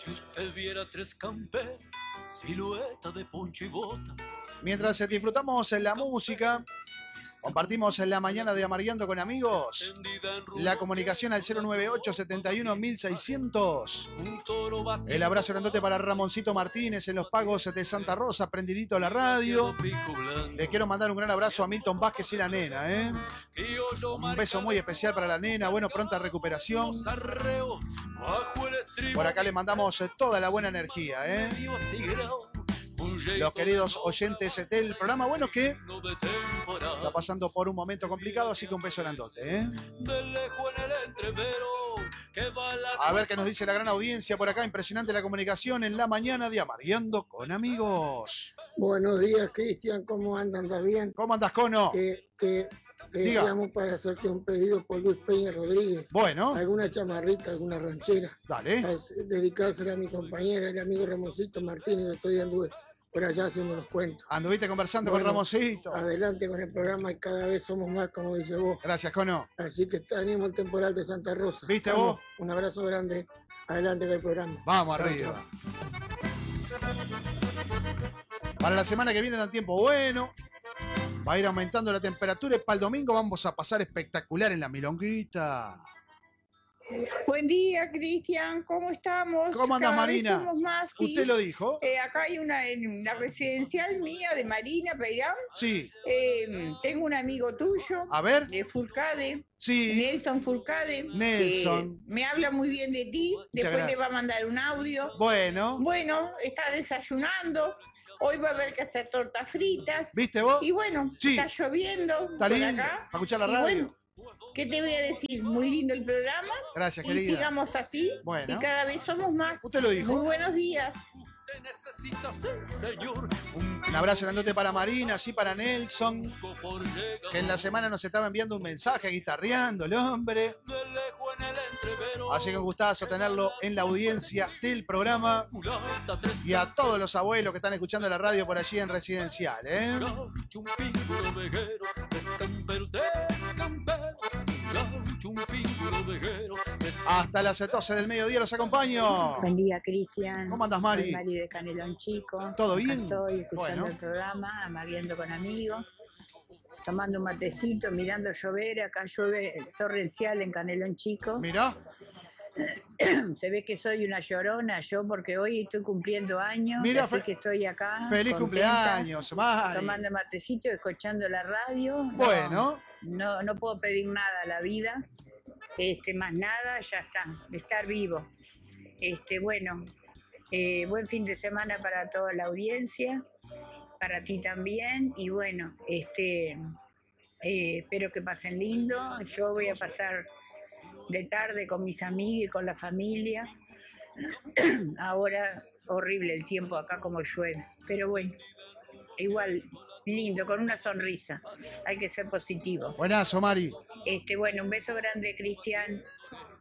Si usted viera tres camperos, silueta de poncho y bota. Mientras disfrutamos en la música, compartimos en la mañana de Amareando con Amigos, la comunicación al 098-71-1600. El abrazo grandote para Ramoncito Martínez en los pagos de Santa Rosa, prendidito a la radio. Le quiero mandar un gran abrazo a Milton Vázquez y la nena, ¿eh? Un beso muy especial para la nena, bueno, pronta recuperación. Por acá le mandamos toda la buena energía, ¿eh? Los queridos oyentes del programa, bueno, que está pasando por un momento complicado, así que un beso grandote, ¿eh? A ver qué nos dice la gran audiencia por acá. Impresionante la comunicación en la mañana de Amareando con Amigos. Buenos días, Cristian, ¿cómo andan? ¿Estás bien? ¿Cómo andas, Cono? Te llamo para hacerte un pedido por Luis Peña Rodríguez. Bueno. Alguna chamarrita, alguna ranchera. Dale. Dedicársela a mi compañera, el amigo Ramoncito Martínez, el otro día anduve por allá haciendo unos cuentos. Anduviste conversando con Ramoncito. Adelante con el programa y cada vez somos más, como dice vos. Gracias, Cono. Así que animo el temporal de Santa Rosa. ¿Viste Vamos, vos? Un abrazo grande. Adelante con el programa. Vamos, chau, arriba. Chau. Para la semana que viene dan tiempo bueno. Va a ir aumentando la temperatura y para el domingo vamos a pasar espectacular en la milonguita. Buen día, Cristian, ¿cómo estamos? ¿Cómo andas, Cada Marina? vez somos más, ¿sí? ¿Usted lo dijo? Acá hay una en la residencial mía de Marina Peirán. Sí. Tengo un amigo tuyo. A ver. De Furcade. Sí. Nelson Furcade. Nelson. Me habla muy bien de ti. Muchas Después gracias. le va a mandar un audio. Bueno. Bueno, está desayunando. Hoy va a haber que hacer tortas fritas. ¿Viste vos? Y bueno, sí. Está lloviendo. Está por lindo. acá. Para escuchar la radio. Bueno, ¿qué te voy a decir? Muy lindo el programa. Gracias, y querida. sigamos así. Bueno. Y cada vez somos más. Usted lo dijo. Muy buenos días. Un abrazo grandote para Marina, sí, para Nelson, que en la semana nos estaba enviando un mensaje guitarreando el hombre. Así que un gustazo tenerlo en la audiencia del programa. Y a todos los abuelos que están escuchando la radio por allí en Residencial, ¿eh? Hasta las 12 del mediodía los acompaño. Buen día, Cristian. ¿Cómo andas, Mari? Soy Mari de Canelón Chico. ¿Todo Acá bien? Estoy escuchando Bueno. el programa, amareando con amigos, tomando un matecito, mirando llover. Acá llueve torrencial en Canelón Chico. Mirá. Se ve que soy una llorona yo porque hoy estoy cumpliendo años. Mira, así que estoy acá. Feliz contenta, cumpleaños, Mari. tomando matecito, escuchando la radio. Bueno. No puedo pedir nada a la vida. Más nada, ya está, de estar vivo. Bueno, buen fin de semana para toda la audiencia, para ti también, y bueno, espero que pasen lindo. Yo voy a pasar de tarde con mis amigos y con la familia. Ahora horrible el tiempo acá como llueve, pero bueno, igual lindo, con una sonrisa. Hay que ser positivo. Buenazo, Mari. Bueno, un beso grande, Cristian.